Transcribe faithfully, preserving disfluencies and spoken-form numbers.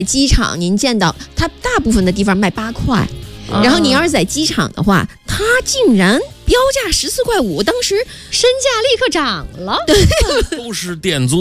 机场您见到它大部分的地方卖八块，然后你要是在机场的话，它竟然标价十四块五，当时身价立刻涨了。 对， 都是店租。